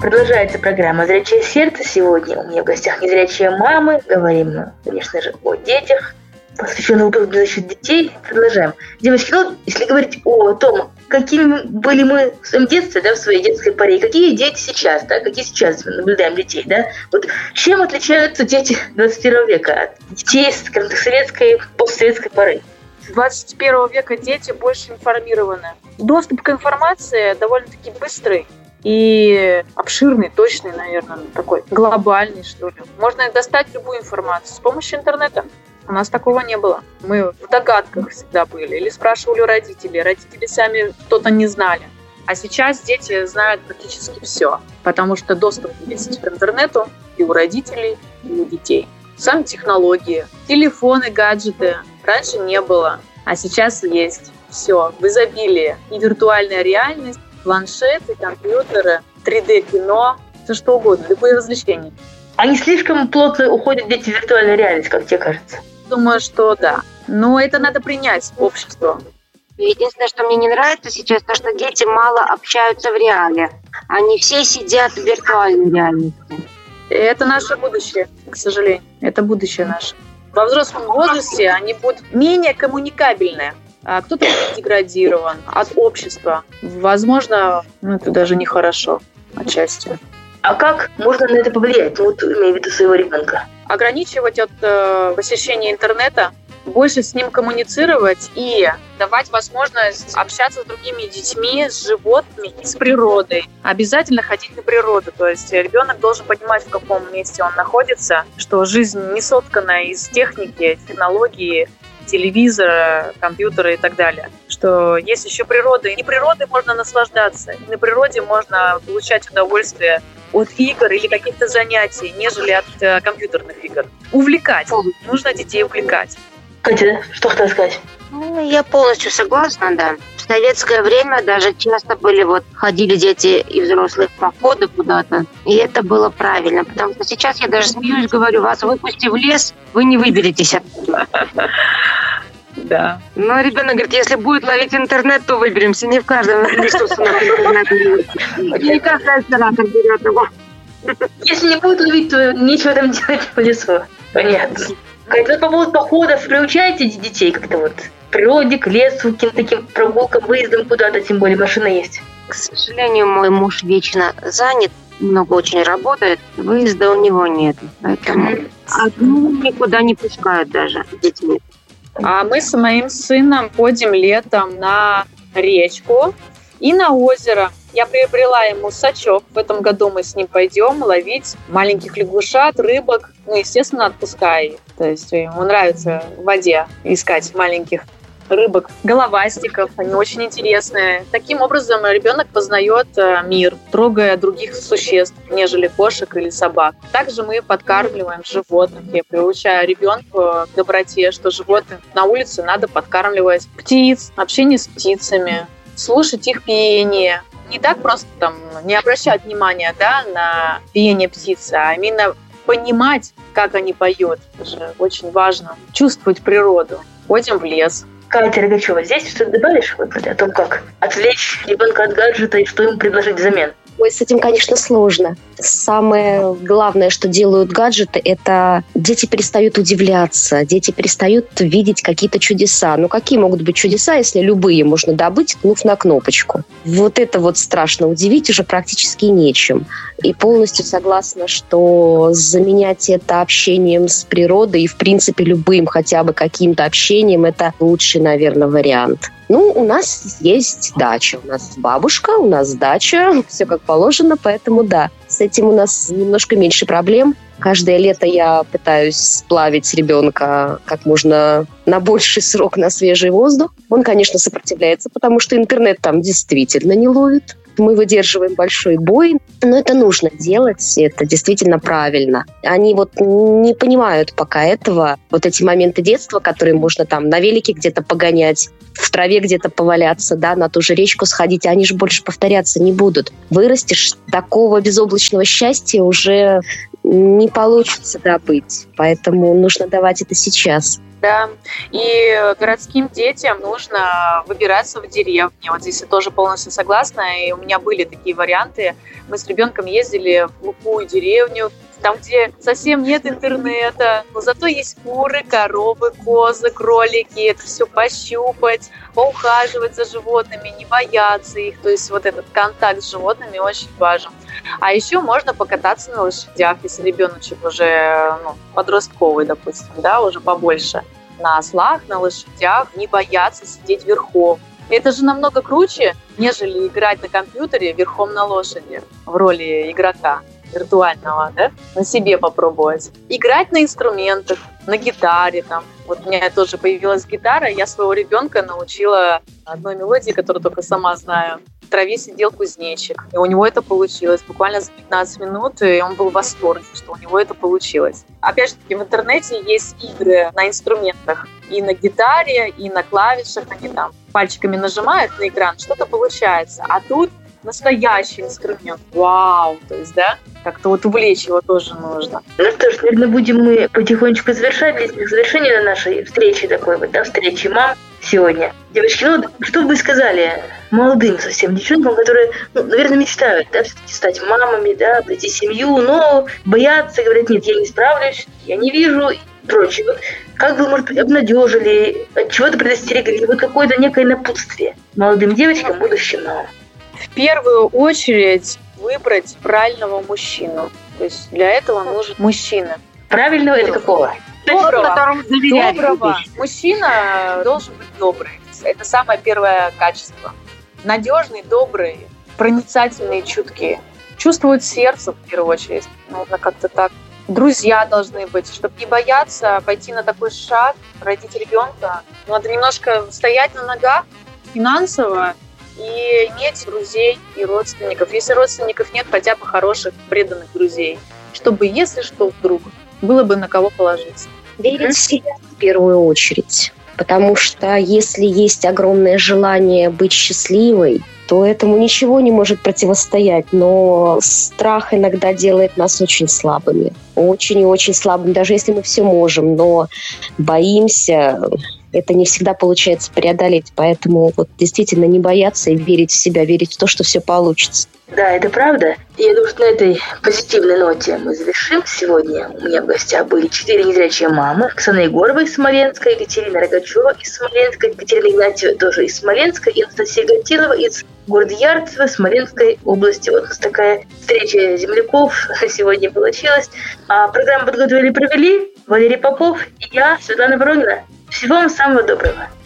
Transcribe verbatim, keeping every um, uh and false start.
Продолжается программа «Зрячее сердце». Сегодня у меня в гостях незрячие мамы. Говорим мы, конечно же, о детях, посвященных выпуску насчет детей. Продолжаем. Девочки, ну, если говорить о том, какими были мы в своем детстве, да, в своей детской поре, и какие дети сейчас, да, какие сейчас мы наблюдаем детей, да, вот чем отличаются дети двадцать первого века от детей, скажем так, советской, постсоветской поры? двадцать первого века дети больше информированы. Доступ к информации довольно-таки быстрый и обширный, точный, наверное, такой глобальный, что ли. Можно достать любую информацию с помощью интернета. У нас такого не было. Мы в догадках всегда были. Или спрашивали у родителей. Родители сами что-то не знали. А сейчас дети знают практически все, потому что доступ есть к интернету и у родителей, и у детей. Сами технологии, телефоны, гаджеты раньше не было, а сейчас есть. Все в изобилии. И виртуальная реальность, планшеты, компьютеры, три дэ-кино, все что угодно, любые развлечения. Они слишком плотно уходят, дети, в виртуальную реальность, как тебе кажется? Думаю, что да. Но это надо принять общество. Единственное, что мне не нравится сейчас, то, что дети мало общаются в реале. Они все сидят в виртуальной реальности. Это наше будущее, к сожалению. Это будущее наше. Во взрослом возрасте они будут менее коммуникабельные. А кто-то будет деградирован от общества. Возможно, ну, это даже нехорошо отчасти. А как можно на это повлиять? Ну, вот имею в виду своего ребенка. Ограничивать от э, посещения интернета, больше с ним коммуницировать и давать возможность общаться с другими детьми, с животными и с природой. Обязательно ходить на природу. То есть ребенок должен понимать, в каком месте он находится, что жизнь не соткана из техники, технологии, телевизора, компьютера и так далее. Что есть еще природа. И природой можно наслаждаться. И на природе можно получать удовольствие от игр или каких-то занятий, нежели от э, компьютерных игр. Увлекать. Нужно детей увлекать. Катя, что хотела сказать? Ну, я полностью согласна, да. В советское время даже часто были, вот, ходили дети и взрослые в походы куда-то, и это было правильно, потому что сейчас я даже смеюсь, говорю, вас выпусти в лес, вы не выберетесь оттуда. Да. Но ребенок говорит, если будет ловить интернет, то выберемся. Не в каждом ресурсе на интернет. Не каждый оператор берет его. Если не будет ловить, то нечего там делать в лесу. Понятно. Катя, по поводу походов, приучаете детей как-то вот к природе, к лесу, к каким-то таким прогулкам, выездам куда-то, тем более машина есть? К сожалению, мой муж вечно занят, много очень работает, выезда у него нет. Поэтому одну никуда не пускают даже детьми. А мы с моим сыном ходим летом на речку и на озеро. Я приобрела ему сачок. В этом году мы с ним пойдем ловить маленьких лягушат, рыбок. Ну, естественно, отпуская их. То есть ему нравится в воде искать маленьких рыбок, головастиков. Они очень интересные. Таким образом ребенок познает мир, трогая других существ, нежели кошек или собак. Также мы подкармливаем животных. Я приучаю ребенка к доброте, что животных на улице надо подкармливать. Птиц, общение с птицами, слушать их пение. Не так просто там не обращать внимания, да, на пение птицы, а именно понимать, как они поют. Это же очень важно. Чувствовать природу. Ходим в лес. Катя Рогачева, здесь что-то добавишь вот, о том, как отвлечь ребенка от гаджета и что ему предложить взамен? Ой, с этим, конечно, сложно. Самое главное, что делают гаджеты, это дети перестают удивляться, дети перестают видеть какие-то чудеса. Ну, какие могут быть чудеса, если любые можно добыть, ткнув на кнопочку? Вот это вот страшно. Удивить уже практически нечем. И полностью согласна, что заменять это общением с природой и, в принципе, любым хотя бы каким-то общением, это лучший, наверное, вариант. Ну, у нас есть дача, у нас бабушка, у нас дача, все как положено, поэтому да, с этим у нас немножко меньше проблем. Каждое лето я пытаюсь сплавить ребенка как можно на больший срок на свежий воздух. Он, конечно, сопротивляется, потому что интернет там действительно не ловит. Мы выдерживаем большой бой, но это нужно делать, это действительно правильно. Они вот не понимают пока этого, вот эти моменты детства, которые можно там на велике где-то погонять, в траве где-то поваляться, да, на ту же речку сходить, они же больше повторяться не будут. Вырастешь, такого безоблачного счастья уже не получится добыть, поэтому нужно давать это сейчас. Да, и городским детям нужно выбираться в деревни. Вот здесь я тоже полностью согласна, и у меня были такие варианты. Мы с ребенком ездили в глухую деревню, там, где совсем нет интернета, но зато есть куры, коровы, козы, кролики. Это все пощупать, поухаживать за животными, не бояться их. То есть вот этот контакт с животными очень важен. А еще можно покататься на лошадях, если ребеночек уже ну, подростковый, допустим, да, уже побольше. На ослах, на лошадях, не бояться сидеть верхом. Это же намного круче, нежели играть на компьютере верхом на лошади в роли игрока виртуального, да, на себе попробовать. Играть на инструментах, на гитаре там. Вот у меня тоже появилась гитара, я своего ребенка научила одной мелодии, которую только сама знаю. В траве сидел кузнечик, и у него это получилось буквально за пятнадцать минут, и он был в восторге, что у него это получилось. Опять же таки, в интернете есть игры на инструментах, и на гитаре, и на клавишах, они там пальчиками нажимают на экран, что-то получается. А тут настоящий инструмент. Вау! То есть, да, как-то вот увлечь его тоже нужно. Ну что ж, наверное, будем мы потихонечку завершать. Для завершения нашей встречи такой вот, да, встречи мам сегодня. Девочки, ну, что бы вы сказали молодым совсем девчонкам, которые, ну, наверное, мечтают, да, все-таки стать мамами, да, обрести семью, но боятся, говорят, нет, я не справлюсь, я не вижу и прочее. Вот как вы, может быть, обнадежили, от чего-то предостерегли, вот какое-то некое напутствие молодым девочкам, будущим мамам? В первую очередь выбрать правильного мужчину. То есть для этого нужен мужчина. Правильного это какого? Доброго. Доброго. Мужчина должен быть добрый. Это самое первое качество. Надежный, добрый, проницательный, чуткий. Чувствует сердце в первую очередь. Нужно как-то так. Друзья должны быть, чтобы не бояться пойти на такой шаг, родить ребенка. Надо немножко стоять на ногах финансово и иметь друзей и родственников. Если родственников нет, хотя бы хороших, преданных друзей. Чтобы, если что, вдруг, было бы на кого положиться. Верить в себя в первую очередь. Потому что если есть огромное желание быть счастливой, то этому ничего не может противостоять. Но страх иногда делает нас очень слабыми. Очень и очень слабыми, даже если мы все можем. Но боимся, это не всегда получается преодолеть. Поэтому вот действительно не бояться и верить в себя, верить в то, что все получится. Да, это правда. И я думаю, что на этой позитивной ноте мы завершим сегодня. У меня в гостях были четыре незрячие мамы. Оксана Егорова из Смоленска, Екатерина Рогачева из Смоленска, Екатерина Игнатьева тоже из Смоленска, и Анастасия Гатилова из города Ярцево, Смоленской области. Вот у нас такая встреча земляков сегодня получилась. А программу подготовили и провели Валерий Попов и я, Светлана Воронина. Всего вам самого доброго.